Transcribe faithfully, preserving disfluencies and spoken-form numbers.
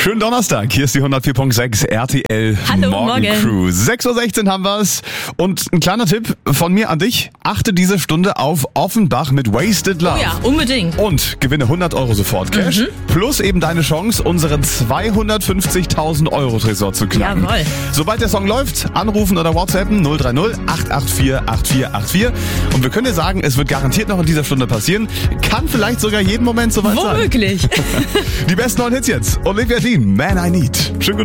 Schönen Donnerstag, hier ist die hundertvier Punkt sechs R T L Hallo, Morgen morgen. Crew. sechs Uhr sechzehn haben wir's. Und ein kleiner Tipp von mir an dich. Achte diese Stunde auf Offenbach mit Wasted Love. Oh ja, unbedingt. Und gewinne hundert Euro sofort Cash. Mhm. Plus eben deine Chance, unseren zweihundertfünfzigtausend Euro Tresor zu knacken. Jawohl. Sobald der Song läuft, anrufen oder WhatsAppen null drei null acht acht vier acht vier acht vier. Und wir können dir sagen, es wird garantiert noch in dieser Stunde passieren. Kann vielleicht sogar jeden Moment soweit sein. Womöglich. Die besten neuen Hits jetzt. Olivia Dean, Man I Need. Schönen guten